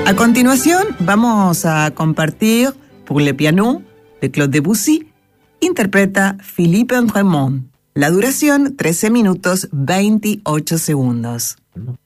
A continuación vamos a compartir Pour le piano de Claude Debussy, interpreta Philippe Raymond. La duración 13 minutos 28 segundos.